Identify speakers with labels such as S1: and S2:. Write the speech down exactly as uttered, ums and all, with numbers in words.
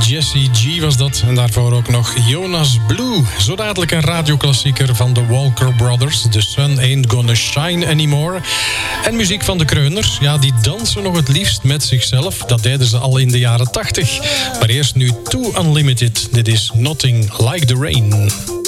S1: Jessie G was dat. En daarvoor ook nog Jonas Blue. Zo dadelijk een radioklassieker van de Walker Brothers. The Sun Ain't Gonna Shine Anymore. En muziek van de Kreuners. Ja, die dansen nog het liefst met zichzelf. Dat deden ze al in de jaren tachtig. Maar eerst nu Too Unlimited. Dit is Nothing Like the Rain.